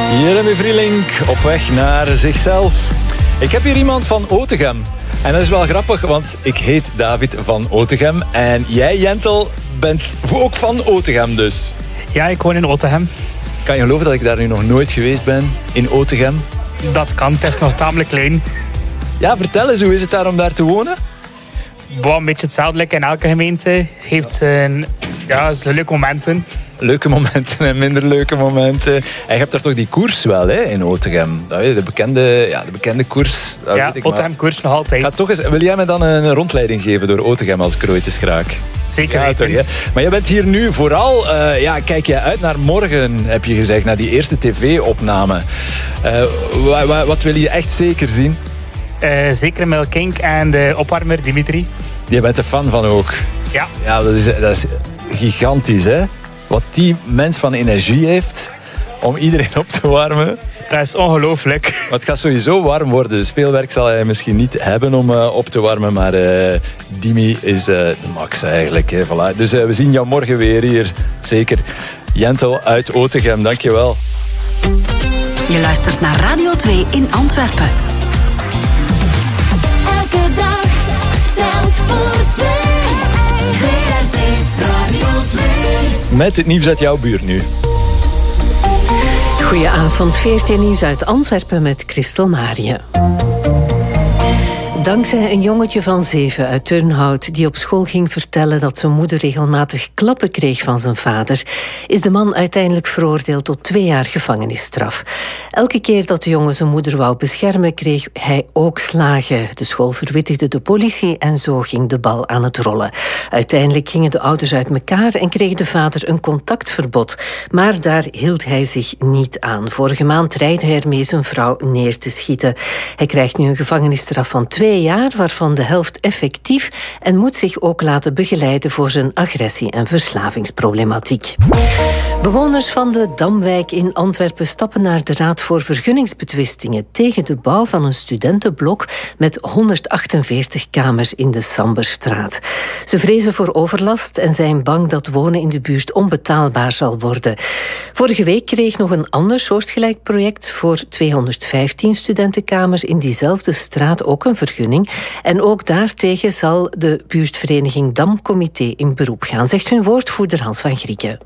Jeremy Vrielink op weg naar zichzelf. Ik heb hier iemand van Otegem. En dat is wel grappig, want ik heet David van Otegem. En jij, Jentel, bent ook van Otegem dus. Ja, ik woon in Otegem. Kan je geloven dat ik daar nu nog nooit geweest ben, in Otegem? Dat kan, het is nog tamelijk klein. Ja, vertel eens, hoe is het daar om daar te wonen? Een beetje hetzelfde in elke gemeente. Heeft zijn leuke momenten. Leuke momenten en minder leuke momenten. En je hebt daar toch die koers wel, hè, in Otegem. De bekende koers. Ja, Otegem koers nog altijd. Wil jij me dan een rondleiding geven door Otegem als ik er ooit eens raak? Zeker weten. Toch, maar je bent hier nu vooral... kijk je uit naar morgen, heb je gezegd, naar die eerste tv-opname. Wat wil je echt zeker zien? Zeker Mel Kink en de opwarmer Dimitri. Je bent er fan van ook. Ja. Ja, dat is gigantisch, hè? Wat die mens van energie heeft om iedereen op te warmen. Dat is ongelooflijk. Maar het gaat sowieso warm worden, dus veel werk zal hij misschien niet hebben om op te warmen. Maar Dimi is de max eigenlijk. Hè. Voilà. Dus we zien jou morgen weer hier. Zeker. Jentel uit Otegem, dankjewel. Je luistert naar Radio 2 in Antwerpen. Elke dag telt voor twee. VRT Radio 2. Met het nieuws uit jouw buurt nu. Goedenavond, VRT Nieuws uit Antwerpen met Christel Marië. Dankzij een jongetje van 7 uit Turnhout die op school ging vertellen dat zijn moeder regelmatig klappen kreeg van zijn vader, is de man uiteindelijk veroordeeld tot 2 jaar gevangenisstraf. Elke keer dat de jongen zijn moeder wou beschermen, kreeg hij ook slagen. De school verwittigde de politie en zo ging de bal aan het rollen. Uiteindelijk gingen de ouders uit elkaar en kreeg de vader een contactverbod. Maar daar hield hij zich niet aan. Vorige maand dreigde hij ermee zijn vrouw neer te schieten. Hij krijgt nu een gevangenisstraf van 2 jaar, waarvan de helft effectief, en moet zich ook laten begeleiden voor zijn agressie- en verslavingsproblematiek. Bewoners van de Damwijk in Antwerpen stappen naar de Raad voor Vergunningsbetwistingen tegen de bouw van een studentenblok met 148 kamers in de Samberstraat. Ze vrezen voor overlast en zijn bang dat wonen in de buurt onbetaalbaar zal worden. Vorige week kreeg nog een ander soortgelijk project voor 215 studentenkamers in diezelfde straat ook een vergunning. En ook daartegen zal de buurtvereniging Damcomité in beroep gaan, zegt hun woordvoerder Hans van Grieken.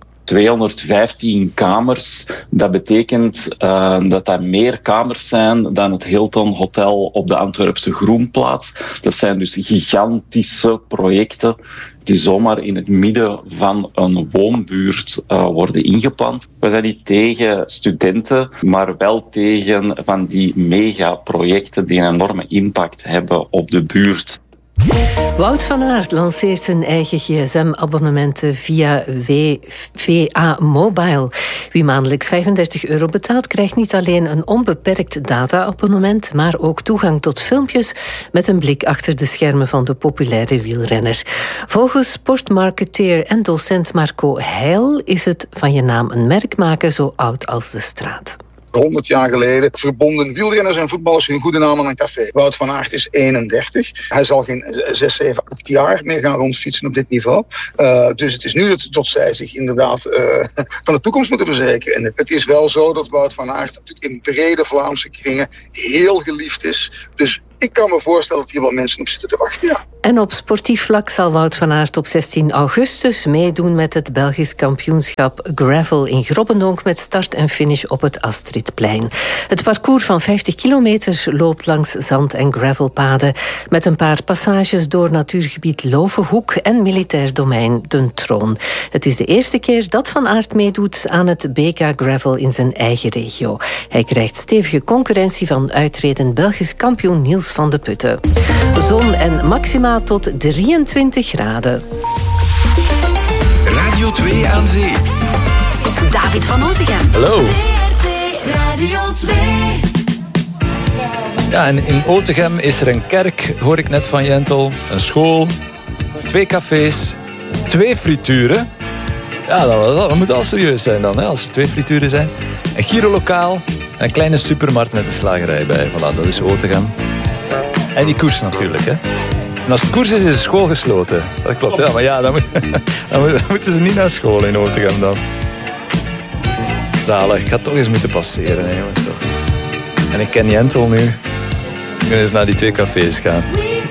215 kamers, dat betekent dat dat meer kamers zijn dan het Hilton Hotel op de Antwerpse Groenplaats. Dat zijn dus gigantische projecten die zomaar in het midden van een woonbuurt worden ingepland. We zijn niet tegen studenten, maar wel tegen van die megaprojecten die een enorme impact hebben op de buurt. Wout van Aert lanceert zijn eigen gsm-abonnementen via VA Mobile. Wie maandelijks €35 betaalt, krijgt niet alleen een onbeperkt data-abonnement, maar ook toegang tot filmpjes met een blik achter de schermen van de populaire wielrenner. Volgens sportmarketeer en docent Marco Heil is het van je naam een merk maken zo oud als de straat. 100 jaar geleden verbonden wielrenners en voetballers hun goede naam aan een café. Wout van Aert is 31. Hij zal geen 6, 7, 8 jaar meer gaan rondfietsen op dit niveau. Dus het is nu tot zij zich inderdaad van de toekomst moeten verzekeren. En het is wel zo dat Wout van Aert natuurlijk in brede Vlaamse kringen heel geliefd is. Dus ik kan me voorstellen dat hier wel mensen op zitten te wachten, ja. En op sportief vlak zal Wout van Aert op 16 augustus meedoen met het Belgisch kampioenschap Gravel in Grobbendonk met start en finish op het Astridplein. Het parcours van 50 kilometer loopt langs zand- en gravelpaden met een paar passages door natuurgebied Lovenhoek en militair domein Den Troon. Het is de eerste keer dat Van Aert meedoet aan het BK Gravel in zijn eigen regio. Hij krijgt stevige concurrentie van uitredend Belgisch kampioen Niels van de Putten. Zon en maxima tot 23 graden. Radio 2 aan zee. David van Otegem. Hallo. VRT Radio 2. Ja, en in Otegem is er een kerk, hoor ik net van Jentel. Een school, 2 cafés, 2 frituren. Ja, dat moet al serieus zijn dan, hè, als er 2 frituren zijn. Een gyrolokaal en een kleine supermarkt met een slagerij bij. Voilà, dat is Otegem. En die koers natuurlijk, hè. En als het koers is de school gesloten. Dat klopt, ja. Maar ja, dan moeten ze niet naar school in Otegem dan. Zalig, ik ga toch eens moeten passeren, hè, jongens. Toch. En ik ken Jentel nu. Ik ga eens naar die 2 cafés gaan.